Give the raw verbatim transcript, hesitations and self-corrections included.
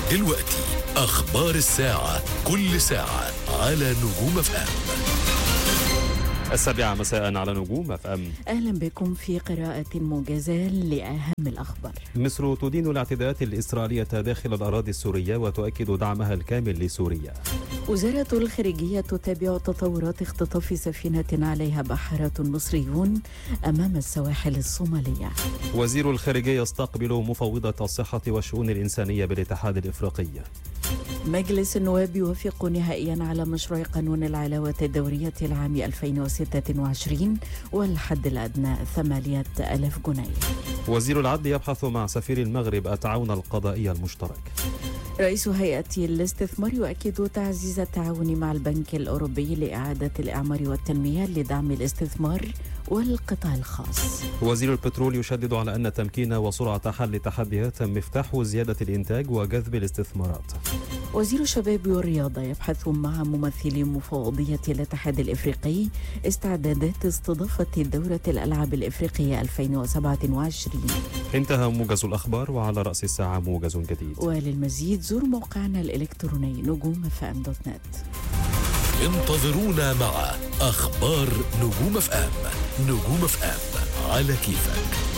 دلوقتي أخبار الساعة، كل ساعة على نجوم اف ام. السابعة مساء على نجوم اف ام. أهلا بكم في قراءة موجزة لأهم الأخبار. مصر تدين الاعتداءات الإسرائيلية داخل الأراضي السورية وتؤكد دعمها الكامل لسوريا. وزارة الخارجية تتابع تطورات اختطاف سفينة عليها بحارة مصريون أمام السواحل الصومالية. وزير الخارجية يستقبل مفوضة الصحة والشؤون الإنسانية بالاتحاد الإفريقي. مجلس النواب يوافق نهائيا على مشروع قانون العلاوة الدورية العام ألفين وستة وعشرين والحد الأدنى ثمانية آلاف جنيه. وزير العدل يبحث مع سفير المغرب التعاون القضائي المشترك. رئيس هيئة الاستثمار يؤكد تعزيز التعاون مع البنك الأوروبي لإعادة الإعمار والتنمية لدعم الاستثمار والقطاع الخاص. وزير البترول يشدد على أن تمكين وسرعة حل التحديات مفتاح زيادة الإنتاج وجذب الاستثمارات. وزير الشباب والرياضة يبحث مع ممثلي مفوضية الاتحاد الإفريقي استعدادات استضافة دورة الألعاب الإفريقية ألفين وسبعة وعشرين. انتهى موجز الأخبار، وعلى رأس الساعة موجز جديد. وللمزيد زور موقعنا الإلكتروني نجوم اف ام دوت نت. انتظرونا مع أخبار نجوم اف ام. نجوم اف ام على كيفك.